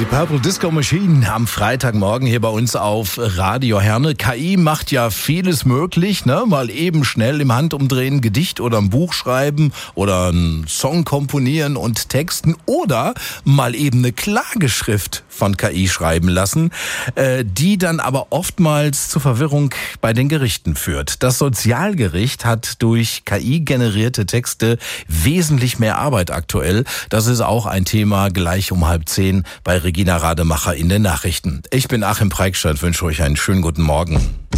Die Purple Disco Machine am Freitagmorgen hier bei uns auf Radio Herne. KI macht ja vieles möglich, ne? Mal eben schnell im Handumdrehen ein Gedicht oder ein Buch schreiben oder einen Song komponieren und texten oder mal eben eine Klageschrift von KI schreiben lassen, die dann aber oftmals zu Verwirrung bei den Gerichten führt. Das Sozialgericht hat durch KI generierte Texte wesentlich mehr Arbeit aktuell. Das ist auch ein Thema gleich um 9:30 bei Regina Rademacher in den Nachrichten. Ich bin Achim Preikstadt, wünsche euch einen schönen guten Morgen.